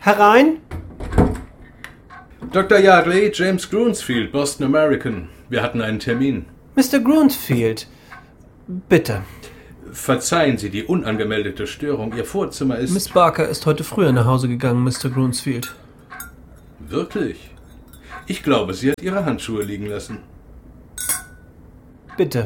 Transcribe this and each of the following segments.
Herein! Dr. Yardley, James Grunsfield, Boston American. Wir hatten einen Termin. Mr. Grunsfield, bitte. Verzeihen Sie die unangemeldete Störung. Ihr Vorzimmer ist... Miss Barker ist heute früher nach Hause gegangen, Mr. Grunsfield. Wirklich? Ich glaube, sie hat ihre Handschuhe liegen lassen. Bitte.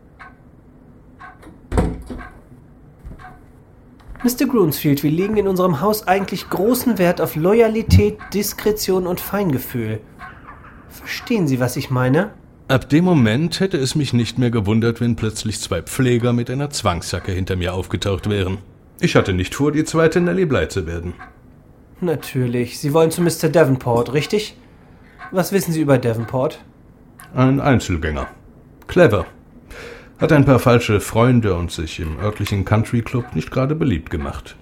Mr. Grunsfield, wir legen in unserem Haus eigentlich großen Wert auf Loyalität, Diskretion und Feingefühl. Verstehen Sie, was ich meine? Ab dem Moment hätte es mich nicht mehr gewundert, wenn plötzlich 2 Pfleger mit einer Zwangsjacke hinter mir aufgetaucht wären. Ich hatte nicht vor, die zweite Nellie Bly zu werden. Natürlich. Sie wollen zu Mr. Davenport, richtig? Was wissen Sie über Davenport? Ein Einzelgänger. Clever. Hat ein paar falsche Freunde und sich im örtlichen Country Club nicht gerade beliebt gemacht.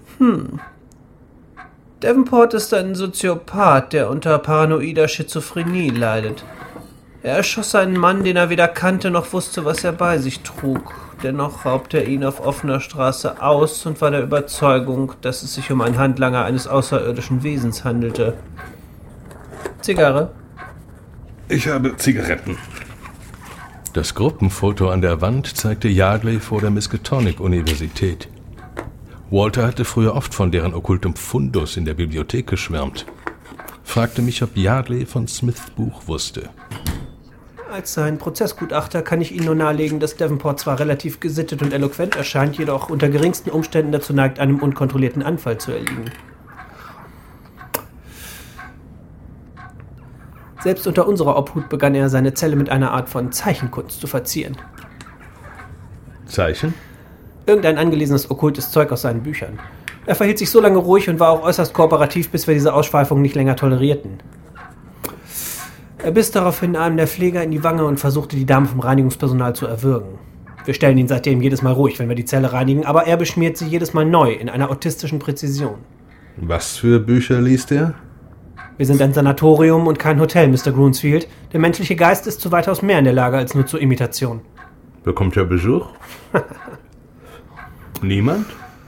Davenport ist ein Soziopath, der unter paranoider Schizophrenie leidet. Er erschoss einen Mann, den er weder kannte noch wusste, was er bei sich trug. Dennoch raubte er ihn auf offener Straße aus und war der Überzeugung, dass es sich um einen Handlanger eines außerirdischen Wesens handelte. Zigarre? Ich habe Zigaretten. Das Gruppenfoto an der Wand zeigte Yardley vor der Miskatonic-Universität. Walter hatte früher oft von deren okkultem Fundus in der Bibliothek geschwärmt. Fragte mich, ob Yardley von Smiths Buch wusste. Als sein Prozessgutachter kann ich Ihnen nur nahelegen, dass Davenport zwar relativ gesittet und eloquent erscheint, jedoch unter geringsten Umständen dazu neigt, einem unkontrollierten Anfall zu erliegen. Selbst unter unserer Obhut begann er, seine Zelle mit einer Art von Zeichenkunst zu verzieren. Zeichen? Irgendein angelesenes okkultes Zeug aus seinen Büchern. Er verhielt sich so lange ruhig und war auch äußerst kooperativ, bis wir diese Ausschweifung nicht länger tolerierten. Er biss daraufhin einem der Pfleger in die Wange und versuchte, die Dame vom Reinigungspersonal zu erwürgen. Wir stellen ihn seitdem jedes Mal ruhig, wenn wir die Zelle reinigen, aber er beschmiert sie jedes Mal neu, in einer autistischen Präzision. Was für Bücher liest er? Wir sind ein Sanatorium und kein Hotel, Mr. Grunsfield. Der menschliche Geist ist zu weitaus mehr in der Lage als nur zur Imitation. Bekommt er Besuch? Niemand?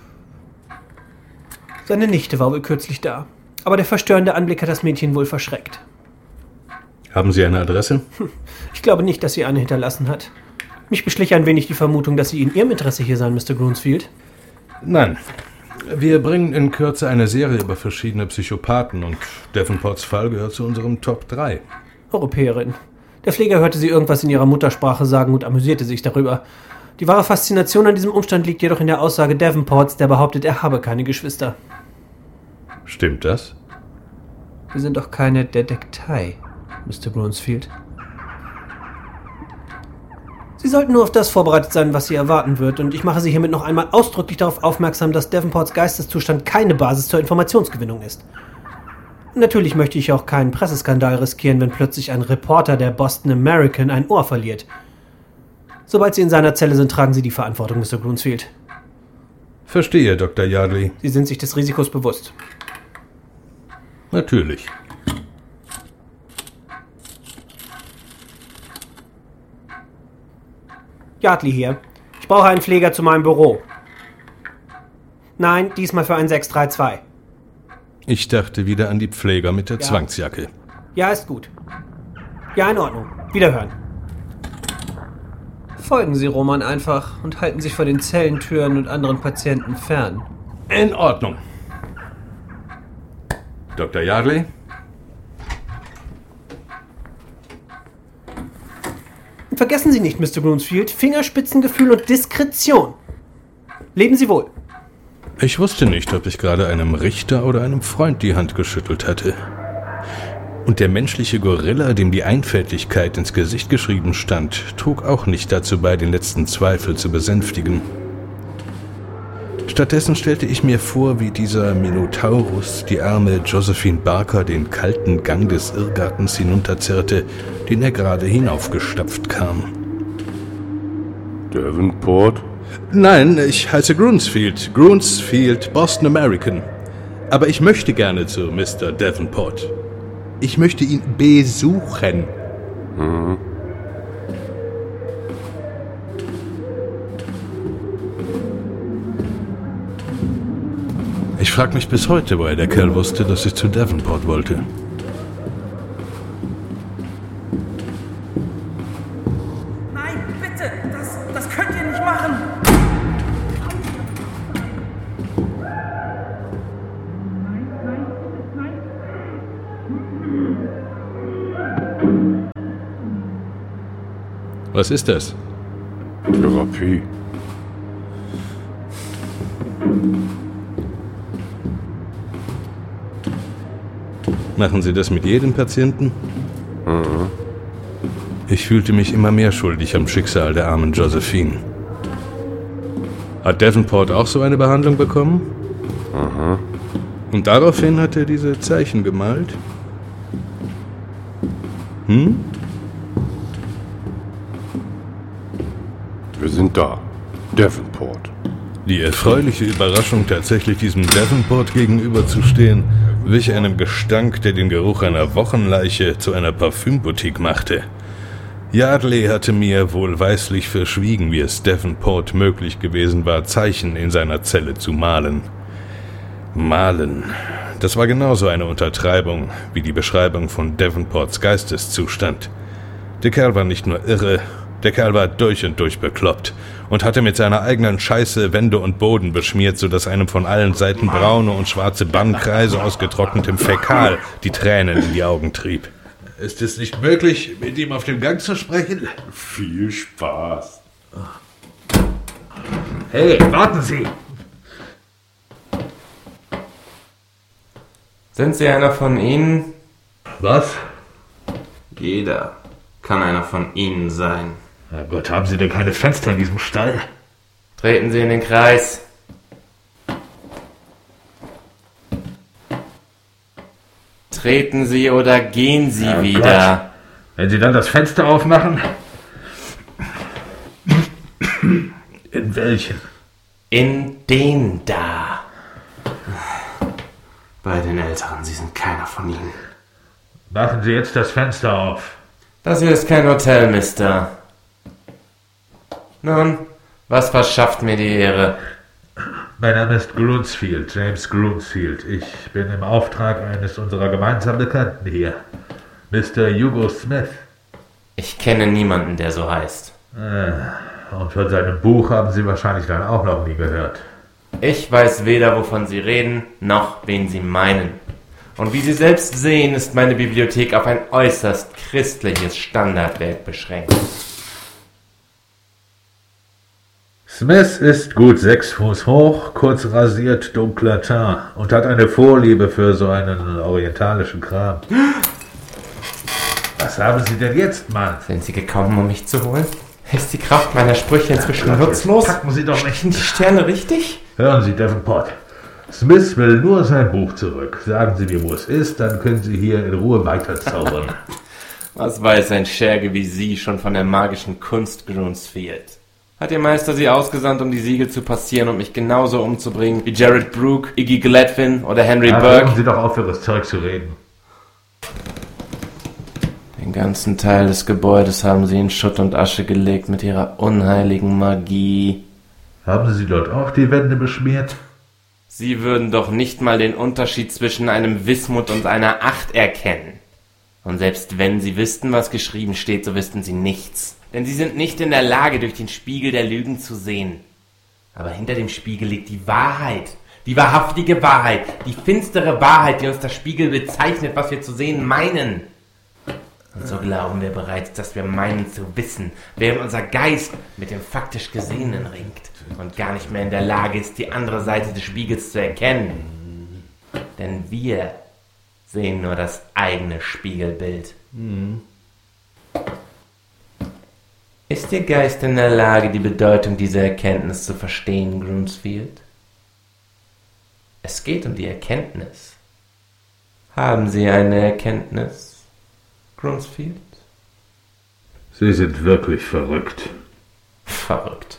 Seine Nichte war wohl kürzlich da. Aber der verstörende Anblick hat das Mädchen wohl verschreckt. Haben Sie eine Adresse? Ich glaube nicht, dass sie eine hinterlassen hat. Mich beschlich ein wenig die Vermutung, dass Sie in Ihrem Interesse hier sein, Mr. Grunsfield. Nein. Wir bringen in Kürze eine Serie über verschiedene Psychopathen und Davenports Fall gehört zu unserem Top 3. Europäerin. Der Pfleger hörte sie irgendwas in ihrer Muttersprache sagen und amüsierte sich darüber. Die wahre Faszination an diesem Umstand liegt jedoch in der Aussage Davenports, der behauptet, er habe keine Geschwister. Stimmt das? Wir sind doch keine Detektei, Mr. Grunsfield. Sie sollten nur auf das vorbereitet sein, was Sie erwarten wird, und ich mache Sie hiermit noch einmal ausdrücklich darauf aufmerksam, dass Davenports Geisteszustand keine Basis zur Informationsgewinnung ist. Natürlich möchte ich auch keinen Presseskandal riskieren, wenn plötzlich ein Reporter der Boston American ein Ohr verliert. Sobald Sie in seiner Zelle sind, tragen Sie die Verantwortung, Mr. Grunsfield. Verstehe, Dr. Yardley. Sie sind sich des Risikos bewusst. Natürlich. Yardley hier. Ich brauche einen Pfleger zu meinem Büro. Nein, diesmal für ein 632. Ich dachte wieder an die Pfleger mit der Zwangsjacke. Ja, ist gut. Ja, in Ordnung. Wiederhören. Folgen Sie Roman einfach und halten sich von den Zellentüren und anderen Patienten fern. In Ordnung. Dr. Yardley? Und vergessen Sie nicht, Mr. Grunsfield, Fingerspitzengefühl und Diskretion. Leben Sie wohl. Ich wusste nicht, ob ich gerade einem Richter oder einem Freund die Hand geschüttelt hatte. Und der menschliche Gorilla, dem die Einfältigkeit ins Gesicht geschrieben stand, trug auch nicht dazu bei, den letzten Zweifel zu besänftigen. Stattdessen stellte ich mir vor, wie dieser Minotaurus die arme Josephine Barker den kalten Gang des Irrgartens hinunterzerrte, den er gerade hinaufgestapft kam. Davenport? Nein, ich heiße Grunsfield. Grunsfield, Boston American. Aber ich möchte gerne zu Mr. Davenport. Ich möchte ihn besuchen. Mhm. Ich Ich frage mich bis heute, woher der Kerl wusste, dass ich zu Davenport wollte. Nein, bitte! Das könnt ihr nicht machen! Was ist das? Therapie. Machen Sie das mit jedem Patienten? Ich fühlte mich immer mehr schuldig am Schicksal der armen Josephine. Hat Davenport auch so eine Behandlung bekommen? Und daraufhin hat er diese Zeichen gemalt? Wir sind da. Davenport. Die erfreuliche Überraschung, tatsächlich diesem Davenport gegenüberzustehen, wich einem Gestank, der den Geruch einer Wochenleiche zu einer Parfümboutique machte. Yardley hatte mir wohlweislich verschwiegen, wie es Davenport möglich gewesen war, Zeichen in seiner Zelle zu malen. Malen. Das war genauso eine Untertreibung wie die Beschreibung von Davenports Geisteszustand. Der Kerl war nicht nur irre, der Kerl war durch und durch bekloppt und hatte mit seiner eigenen Scheiße Wände und Boden beschmiert, sodass einem von allen Seiten braune und schwarze Bannkreise aus getrocknetem Fäkal die Tränen in die Augen trieb. Ist es nicht möglich, mit ihm auf dem Gang zu sprechen? Viel Spaß. Hey, warten Sie! Sind Sie einer von ihnen? Was? Jeder kann einer von ihnen sein. Herrgott, haben Sie denn keine Fenster in diesem Stall? Treten Sie in den Kreis. Treten Sie oder gehen Sie wieder. Gott. Wenn Sie dann das Fenster aufmachen? In welchen? In den da. Bei den Älteren, Sie sind keiner von ihnen. Machen Sie jetzt das Fenster auf. Das hier ist kein Hotel, Mister. Nun, was verschafft mir die Ehre? Mein Name ist Grunsfield, James Grunsfield. Ich bin im Auftrag eines unserer gemeinsamen Bekannten hier, Mr. Hugo Smith. Ich kenne niemanden, der so heißt. Und von seinem Buch haben Sie wahrscheinlich dann auch noch nie gehört. Ich weiß weder, wovon Sie reden, noch wen Sie meinen. Und wie Sie selbst sehen, ist meine Bibliothek auf ein äußerst christliches Standardwerk beschränkt. Smith ist gut 6 Fuß hoch, kurz rasiert, dunkler Teint und hat eine Vorliebe für so einen orientalischen Kram. Was haben Sie denn jetzt, Mann? Sind Sie gekommen, um mich zu holen? Ist die Kraft meiner Sprüche inzwischen nutzlos? Packen Sie doch nicht. Sind die Sterne richtig? Hören Sie, Davenport. Smith will nur sein Buch zurück. Sagen Sie mir, wo es ist, dann können Sie hier in Ruhe weiterzaubern. Was weiß ein Scherge wie Sie schon von der magischen Kunst Grunsfield? Hat Ihr Meister Sie ausgesandt, um die Siegel zu passieren und mich genauso umzubringen wie Jared Brooke, Iggy Gladwin oder Henry Hören Burke? Sie doch auf, Ihres Zeug zu reden. Den ganzen Teil des Gebäudes haben Sie in Schutt und Asche gelegt mit Ihrer unheiligen Magie. Haben Sie dort auch die Wände beschmiert? Sie würden doch nicht mal den Unterschied zwischen einem Wismut und einer 8 erkennen. Und selbst wenn Sie wüssten, was geschrieben steht, so wüssten Sie nichts. Denn Sie sind nicht in der Lage, durch den Spiegel der Lügen zu sehen. Aber hinter dem Spiegel liegt die Wahrheit. Die wahrhaftige Wahrheit. Die finstere Wahrheit, die uns der Spiegel bezeichnet, was wir zu sehen meinen. Und so glauben wir bereits, dass wir meinen zu wissen, während unser Geist mit dem faktisch Gesehenen ringt und gar nicht mehr in der Lage ist, die andere Seite des Spiegels zu erkennen. Denn wir sehen nur das eigene Spiegelbild. Ist Ihr Geist in der Lage, die Bedeutung dieser Erkenntnis zu verstehen, Grunsfield? Es geht um die Erkenntnis. Haben Sie eine Erkenntnis, Grunsfield? Sie sind wirklich verrückt. Verrückt.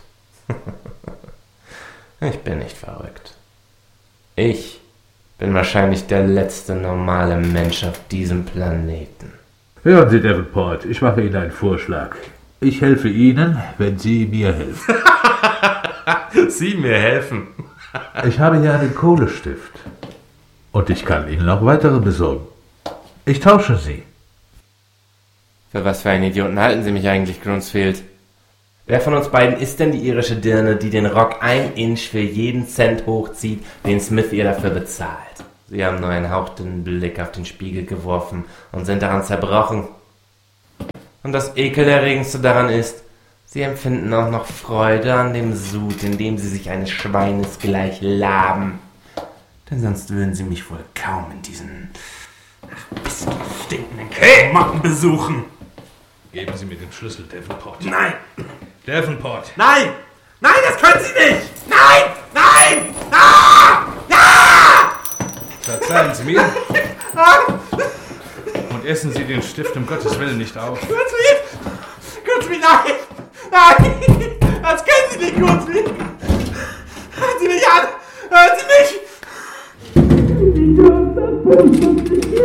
Ich bin nicht verrückt. Ich bin wahrscheinlich der letzte normale Mensch auf diesem Planeten. Hören Sie, Davenport, ich mache Ihnen einen Vorschlag. Ich helfe Ihnen, wenn Sie mir helfen. Sie mir helfen? Ich habe hier einen Kohlestift. Und ich kann Ihnen noch weitere besorgen. Ich tausche sie. Für was für einen Idioten halten Sie mich eigentlich, Grunsfield? Wer von uns beiden ist denn die irische Dirne, die den Rock 1 Inch für jeden Cent hochzieht, den Smith ihr dafür bezahlt? Sie haben nur einen hauchdünnen Blick auf den Spiegel geworfen und sind daran zerbrochen. Und das Ekelerregendste daran ist, Sie empfinden auch noch Freude an dem Sud, in dem Sie sich eines Schweines gleich laben. Denn sonst würden Sie mich wohl kaum in diesen bisschen stinkenden Kämatten besuchen. Geben Sie mir den Schlüssel, Davenport. Nein! Davenport! Nein! Nein, das können Sie nicht! Nein! Nein! Ah! Ah! Verzeihen Sie mir. Und essen Sie den Stift um Gottes Willen nicht auf. Kurzwied! Kurzwied, nein! Nein! Das können Sie nicht, Kurzwied! Hören Sie mich an! Hören Sie mich!